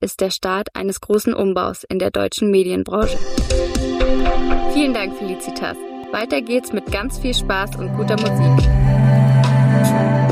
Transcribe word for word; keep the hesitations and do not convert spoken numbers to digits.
ist der Start eines großen Umbaus in der deutschen Medienbranche. Vielen Dank, Felicitas. Weiter geht's mit ganz viel Spaß und guter Musik.